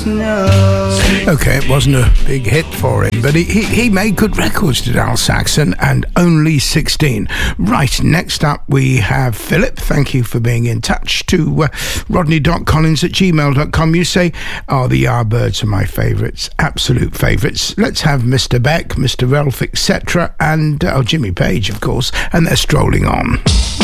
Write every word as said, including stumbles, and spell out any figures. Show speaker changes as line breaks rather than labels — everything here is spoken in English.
Okay, it wasn't a big hit for him, but he, he, he made good records, did Al Saxon, and Only sixteen. Right, next up we have Philip. Thank you for being in touch. To uh, rodney dot collins at gmail dot com. You say, oh, the Yardbirds are my favourites, absolute favourites. Let's have Mister Beck, Mister Ralph, et cetera, and uh, oh, Jimmy Page, of course, and they're strolling on.